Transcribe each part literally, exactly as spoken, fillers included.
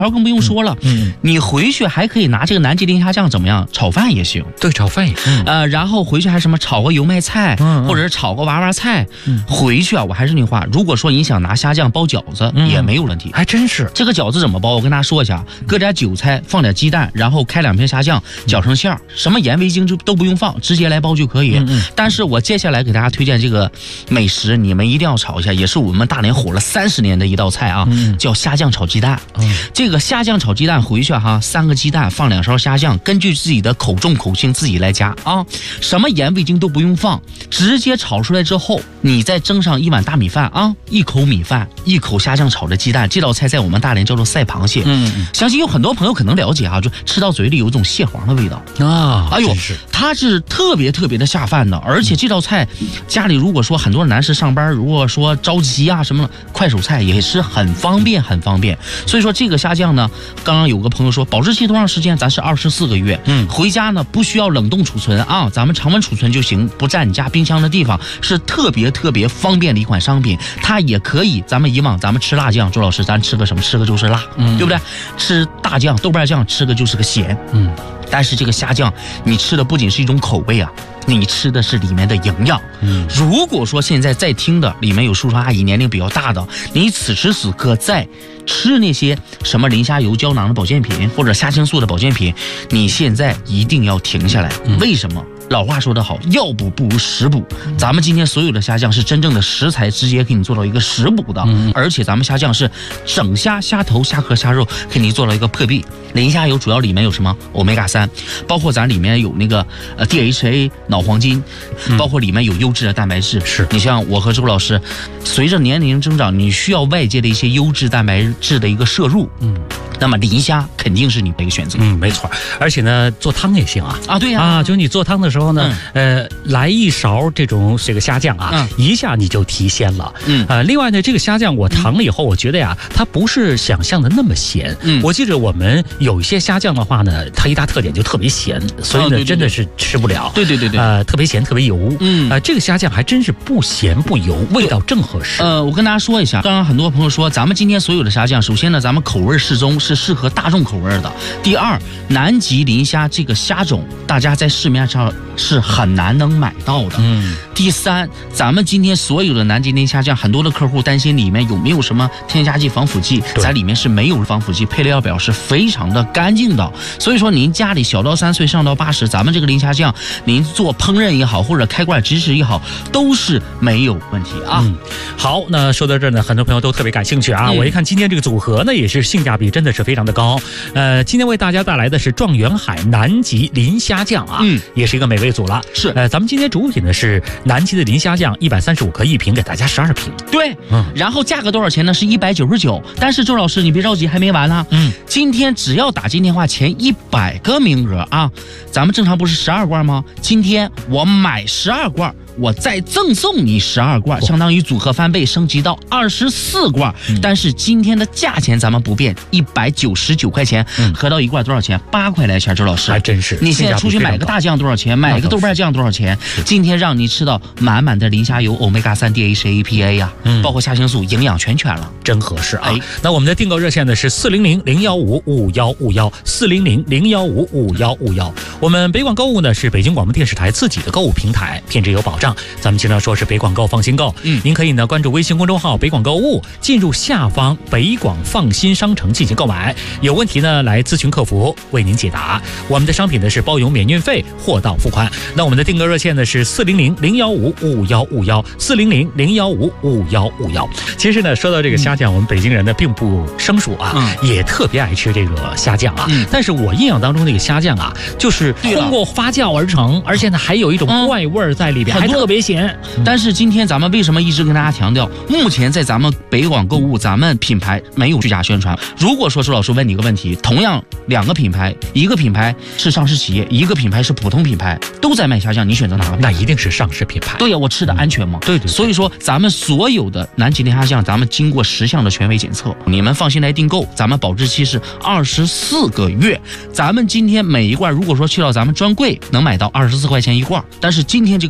更不用说了。嗯，你回去还可以拿这个南极磷虾酱怎么样？炒饭也行。 对，炒饭也行。 呃，然后回去还什么炒个油麦菜，嗯、或者是炒个娃娃菜。嗯，回去啊，我还是那话，如果说你想拿虾酱包饺子，嗯、也没有问题。 还真是。 这个饺子怎么包？我跟大家说一下，搁点韭菜，放点鸡蛋，然后开两片虾酱，搅成馅儿，什么盐、味精就都不用放，直接来包就可以。嗯嗯，但是我接下来给大家推荐这个美食，你们一定要炒一下，也是我们大连火了三十年的一道菜啊，嗯、叫虾酱炒鸡蛋。嗯、这个虾酱炒鸡蛋回去哈，三个鸡蛋放两勺虾酱，根据自己的口重口轻自己来加啊，什么盐味精都不用放，直接炒出来之后，你再蒸上一碗大米饭啊，一口米饭，一口虾酱炒的鸡蛋，这道菜在我们大连叫做赛螃蟹。嗯，相信有很多朋友可能了解啊，就吃到嘴里有一种蟹黄的味道啊，哎呦，它是特别特别的下饭的，而且这道菜家里如果说很多男士上班，如果说着急啊什么快手菜也是很方便很方便。所以说这个虾酱呢，刚刚有个朋友说保质期多长时间？咱是二十四个月。嗯，回家呢不需要冷冻储存啊，咱们常温储存就行，不占你家冰箱的地方，是特别特别方便的一款商品。它也可以，咱们以往咱们吃辣酱，周老师咱吃个什么？吃个就是辣，嗯，对不对？吃大酱豆瓣酱吃个就是个咸，嗯。但是这个虾酱，你吃的不仅是一种口味啊，你吃的是里面的营养。嗯，如果说现在在听的里面有叔叔阿姨年龄比较大的，你此时此刻在吃那些什么磷虾油胶囊的保健品或者虾青素的保健品，你现在一定要停下来。嗯、为什么？老话说得好，药补不如食补。咱们今天所有的虾酱是真正的食材，直接给你做到一个食补的，嗯、而且咱们虾酱是整虾、虾头、虾壳、虾肉给你做到一个破壁。磷虾油主要里面有什么？欧米伽三，包括咱里面有那个呃 D H A 脑黄金，嗯、包括里面有优质的蛋白质。是你像我和周老师，随着年龄增长，你需要外界的一些优质蛋白质的一个摄入。嗯。那么磷虾肯定是你的一个选择。 嗯，没错。而且呢，做汤也行啊。 啊，对呀。 啊，就你做汤的时候呢，嗯、呃，来一勺这种这个虾酱啊，嗯、一下你就提鲜了。嗯。呃，另外呢，这个虾酱我尝了以后，我觉得呀，它不是想象的那么咸。嗯。我记着我们有一些虾酱的话呢，它一大特点就特别咸，所以呢，哦、对对对真的是吃不了。 对对对对。 呃，特别咸，特别油。嗯。呃，这个虾酱还真是不咸不油，味道正合适。 呃，我跟大家说一下，刚刚很多朋友说，咱们今天所有的虾酱，首先呢，咱们口味适中，是适合大众口味的。第二，南极磷虾这个虾种，大家在市面上是很难能买到的。嗯。第三，咱们今天所有的南极磷虾酱，很多的客户担心里面有没有什么添加剂、防腐剂，在里面是没有防腐剂，配料表是非常的干净的。所以说，您家里小到三岁，上到八十，咱们这个磷虾酱，您做烹饪也好，或者开罐即食也好，都是没有问题啊。嗯。 好，那说到这儿呢，很多朋友都特别感兴趣啊。嗯、我一看今天这个组合呢，也是性价比真的是非常的高。呃，今天为大家带来的是状元海南极磷虾酱啊，嗯，也是一个美味组了。是，呃，咱们今天主品呢是南极的磷虾酱，一百三十五克一瓶，给大家十二瓶。 对，嗯，然后价格多少钱呢？是一百九十九。但是周老师，你别着急，还没完呢。嗯，今天只要打进电话前一百个名额啊，咱们正常不是十二罐吗？今天我买十二罐。我再赠送你十二罐，相当于组合翻倍升级到二十四罐。嗯、但是今天的价钱咱们不变，一百九十九块钱，嗯、合到一罐多少钱？八块来钱，周老师还真是。 你现在出去买个大酱多少钱？买一个豆瓣酱多少钱？今天让你吃到满满的磷虾油、欧米伽三、D H A、E P A 呀、啊，嗯、包括虾青素，营养全全了， 真合适啊！哎、那我们的订购热线呢是四零零零幺五五幺五幺，四零零零幺五五幺五幺。我们北广购物呢是北京广播电视台自己的购物平台，品质有保障。咱们经常说是北广购放心购，嗯，您可以呢关注微信公众号北广购物，进入下方北广放心商城进行购买。有问题呢来咨询客服为您解答。我们的商品呢是包邮免运费，货到付款。那我们的订购热线呢是四零零零幺五五幺五幺，四零零零幺五五幺五幺。其实呢说到这个虾酱，嗯、我们北京人呢并不生疏啊，嗯、也特别爱吃这个虾酱啊。嗯、但是我印象当中那个虾酱啊，就是通过发酵而成，而且呢还有一种怪味在里边，嗯、还特别咸。 但是今天咱们为什么一直跟大家强调，目前在咱们北广购物，咱们品牌没有虚假宣传。如果说周老师问你一个问题，同样两个品牌，一个品牌是上市企业，一个品牌是普通品牌，都在卖虾酱，你选择哪个？ 那一定是上市品牌。 对呀，我吃的安全吗？ 嗯、对, 对对。 所以说咱们所有的南极磷虾酱，咱们经过十项的权威检测，你们放心来订购。咱们保质期是二十四个月。咱们今天每一罐，如果说去到咱们专柜能买到二十四块钱一罐，但是今天这个组合啊。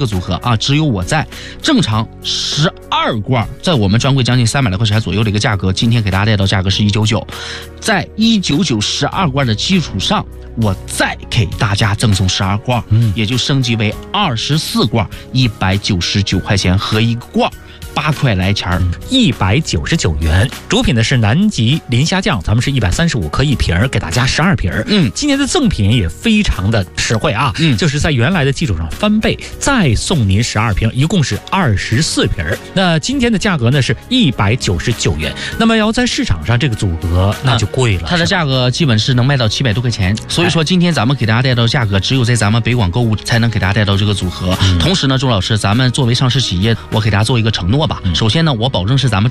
啊，只有我在。正常十二罐，在我们专柜将近三百来块钱左右的一个价格，今天给大家带到价格是一九九，在一九九十二罐的基础上，我再给大家赠送十二罐，嗯，也就升级为二十四罐，一百九十九块钱合一罐。八块来钱儿， 一百九十九元。主品的是南极磷虾酱，咱们是一百三十五克一瓶，给大家十二瓶。嗯，今年的赠品也非常的实惠啊，嗯，就是在原来的基础上翻倍，再送您十二瓶，一共是二十四瓶。那今天的价格呢是一百九十九元。那么要在市场上这个组合那就贵了， 它的价格基本是能卖到七百多块钱。所以说今天咱们给大家带到价格，只有在咱们北广购物才能给大家带到这个组合。嗯、同时呢，周老师，咱们作为上市企业，我给大家做一个承诺吧。首先呢，我保证是咱们